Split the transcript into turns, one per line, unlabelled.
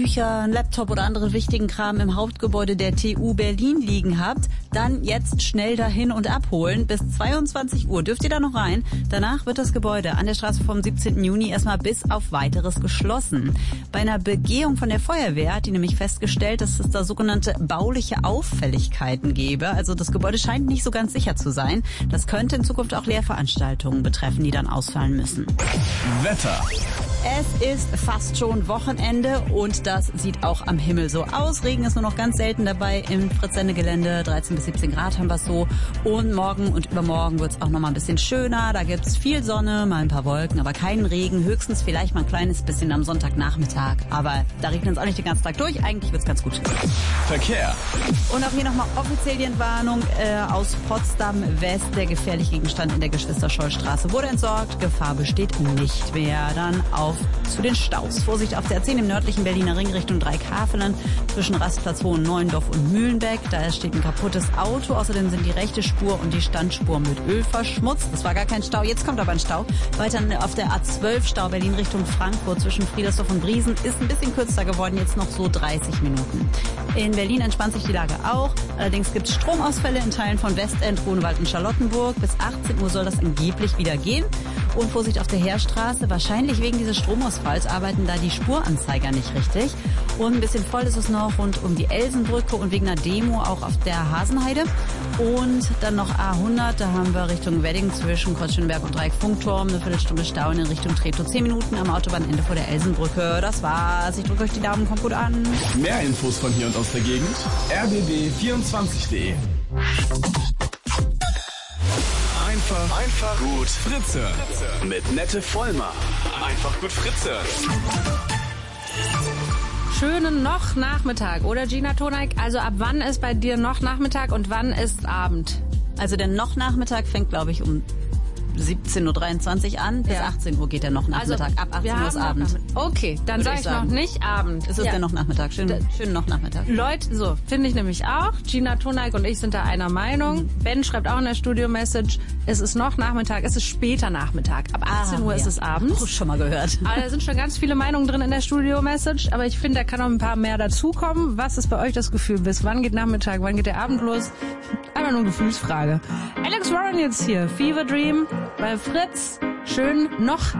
Bücher, einen Laptop oder anderen wichtigen Kram im Hauptgebäude der TU Berlin liegen habt, dann jetzt schnell dahin und abholen. Bis 22 Uhr dürft ihr da noch rein. Danach wird das Gebäude an der Straße vom 17. Juni erstmal bis auf Weiteres geschlossen. Bei einer Begehung von der Feuerwehr hat die nämlich festgestellt, dass es da sogenannte bauliche Auffälligkeiten gäbe. Also das Gebäude scheint nicht so ganz sicher zu sein. Das könnte in Zukunft auch Lehrveranstaltungen betreffen, die dann ausfallen müssen.
Wetter.
Es ist fast schon Wochenende und das sieht auch am Himmel so aus. Regen ist nur noch ganz selten dabei im Fritz-Sende-Gelände. 13 bis 17 Grad haben wir es so. Und morgen und übermorgen wird es auch noch mal ein bisschen schöner. Da gibt es viel Sonne, mal ein paar Wolken, aber keinen Regen. Höchstens vielleicht mal ein kleines bisschen am Sonntagnachmittag. Aber da regnet es auch nicht den ganzen Tag durch. Eigentlich wird es ganz gut.
Verkehr.
Und auch hier nochmal offiziell die Entwarnung aus Potsdam West. Der gefährliche Gegenstand in der Geschwister-Scholl-Straße wurde entsorgt. Gefahr besteht nicht mehr. Dann auf zu den Staus. Vorsicht auf der A10 im nördlichen Berliner Ring Richtung Dreieckhaveln zwischen Rastplatz Hohen-Neuendorf und Mühlenbeck. Da steht ein kaputtes Auto. Außerdem sind die rechte Spur und die Standspur mit Öl verschmutzt. Das war gar kein Stau. Jetzt kommt aber ein Stau. Weiter auf der A12 Stau Berlin Richtung Frankfurt zwischen Friedersdorf und Briesen. Ist ein bisschen kürzer geworden. Jetzt noch so 30 Minuten. In Berlin entspannt sich die Lage auch. Allerdings gibt es Stromausfälle in Teilen von Westend, Grunewald und Charlottenburg. Bis 18 Uhr soll das angeblich wieder gehen. Und Vorsicht auf der Heerstraße. Wahrscheinlich wegen dieses Stromausfalls arbeiten da die Spuranzeiger nicht richtig. Und ein bisschen voll ist es noch rund um die Elsenbrücke und wegen einer Demo auch auf der Hasenheide. Und dann noch A100, da haben wir Richtung Wedding zwischen Kreuzschönberg und Dreieck-Funkturm eine Viertelstunde Stau in Richtung Treptow. 10 Minuten am Autobahnende vor der Elsenbrücke. Das war's. Ich drücke euch die Daumen, kommt gut an.
Mehr Infos von hier und aus der Gegend. rbb24.de. Einfach gut Fritze. Mit Nette Vollmer. Einfach gut Fritze.
Schönen noch Nachmittag, oder Gina Toneik? Also ab wann ist bei dir noch Nachmittag und wann ist Abend?
Also der noch Nachmittag fängt, glaube ich, um 17.23 Uhr an. Bis 18 Uhr geht der noch Nachmittag.
Also,
ab 18 Uhr ist Abend.
Okay, dann sage ich noch nicht Abend.
Es ist der noch Nachmittag. Schönen noch Nachmittag.
Leute, so, finde ich nämlich auch. Gina Toneik und ich sind da einer Meinung. Ben schreibt auch in der Studio-Message, es ist noch Nachmittag, es ist später Nachmittag. Ab 18 Uhr ist es abends.
Hab ich schon mal gehört.
Aber da sind schon ganz viele Meinungen drin in der Studio-Message. Aber ich finde, da kann noch ein paar mehr dazukommen. Was ist bei euch das Gefühl? Bis wann geht Nachmittag? Wann geht der Abend los? Einfach nur eine Gefühlsfrage. Alex Warren jetzt hier. Fever Dream bei Fritz. Schön noch